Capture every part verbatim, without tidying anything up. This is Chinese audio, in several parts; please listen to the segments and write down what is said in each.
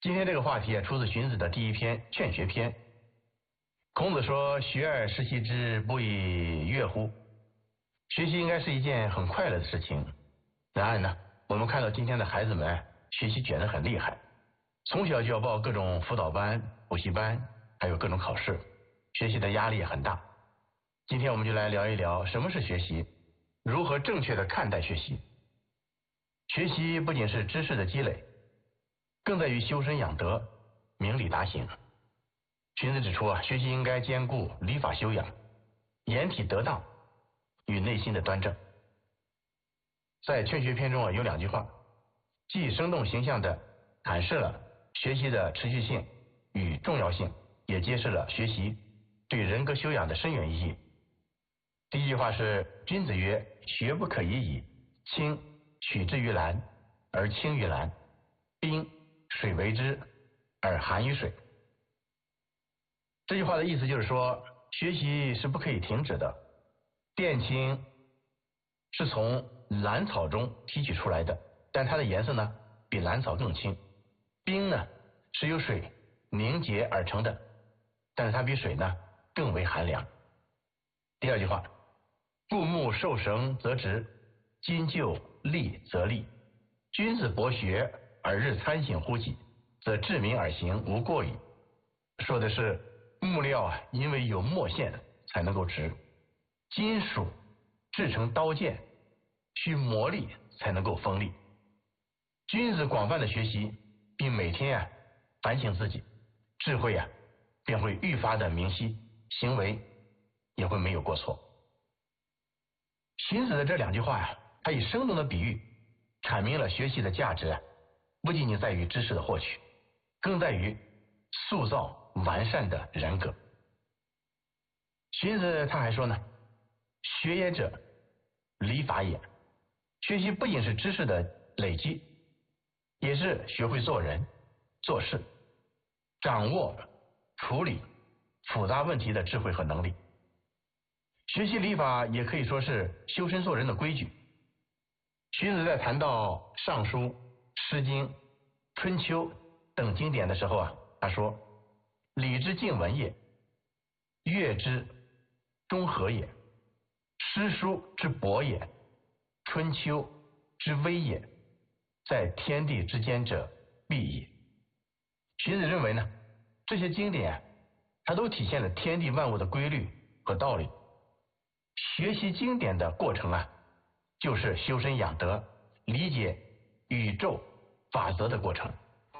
今天这个话题啊，出自荀子的第一篇《劝学篇》。孔子说：“学而时习之，不亦乐乎？”学习应该是一件很快乐的事情。然而呢，我们看到今天的孩子们学习卷得很厉害，从小就要报各种辅导班、补习班，还有各种考试，学习的压力也很大。今天我们就来聊一聊什么是学习，如何正确的看待学习。学习不仅是知识的积累，更在于修身养德、明理达行。荀子指出啊，学习应该兼顾礼法修养、言体得当与内心的端正。在《劝学篇》中啊，有两句话，既生动形象地阐释了学习的持续性与重要性，也揭示了学习对人格修养的深远意义。第一句话是：君子曰，学不可以已，清取之于蓝，而清于蓝；冰水为之，而寒于水。这句话的意思就是说，学习是不可以停止的。靛青是从蓝草中提取出来的，但它的颜色呢比蓝草更青。冰呢是由水凝结而成的，但是它比水呢更为寒凉。第二句话，故木受绳则直，金就立则立。君子博学而日参省乎己，则治民而行无过矣。说的是木料啊，因为有墨线才能够直；金属制成刀剑，需磨砺才能够锋利。君子广泛的学习，并每天啊反省自己，智慧啊便会愈发的明晰，行为也会没有过错。荀子的这两句话呀、啊，他以生动的比喻阐明了学习的价值啊，不仅仅在于知识的获取，更在于塑造完善的人格。荀子他还说呢，学也者，礼法也。学习不仅是知识的累积，也是学会做人、做事，掌握处理复杂问题的智慧和能力。学习礼法也可以说是修身做人的规矩。荀子在谈到《尚书》《诗经》《春秋》等经典的时候啊，他说：“礼之敬文也，乐之中和也，诗书之博也，春秋之威也，在天地之间者必也。”荀子认为呢，这些经典啊，它都体现了天地万物的规律和道理。学习经典的过程啊，就是修身养德、理解宇宙法则的过程。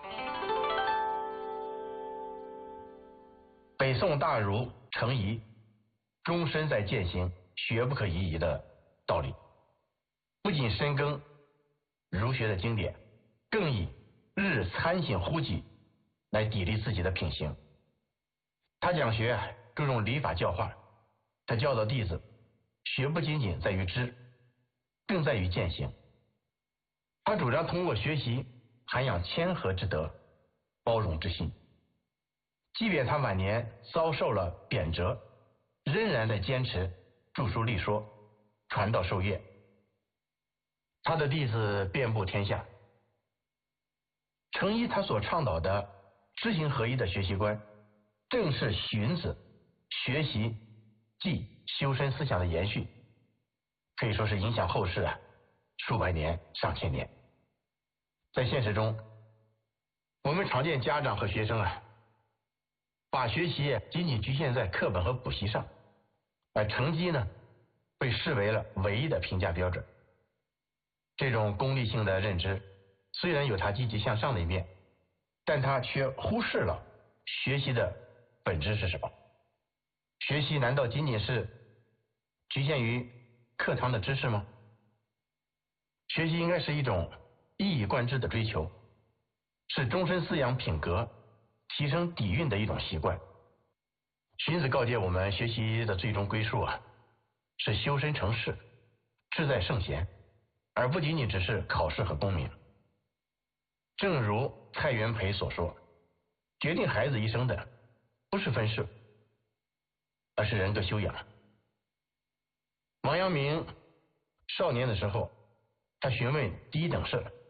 北宋大儒程颐终身在践行学不可以已的道理，不仅深耕儒学的经典，更以日参省乎己来砥砺自己的品行。他讲学啊，注重礼法教化，他教导弟子，学不仅仅在于知，更在于践行。他主张通过学习涵养谦和之德、包容之心。即便他晚年遭受了贬谪，仍然在坚持著书立说、传道授业。他的弟子遍布天下。程颐他所倡导的知行合一的学习观，正是荀子学习即修身思想的延续，可以说是影响后世啊数百年、上千年。在现实中，我们常见家长和学生啊，把学习仅仅局限在课本和补习上，而成绩呢，被视为了唯一的评价标准。这种功利性的认知，虽然有它积极向上的一面，但它却忽视了学习的本质是什么。学习难道仅仅是局限于课堂的知识吗？学习应该是一种一以贯之的追求，是终身饲养品格、提升底蕴的一种习惯。荀子告诫我们，学习的最终归宿啊，是修身成事，志在圣贤，而不仅仅只是考试和功名。正如蔡元培所说，决定孩子一生的不是分数，而是人格修养。王阳明少年的时候，他询问第一等事，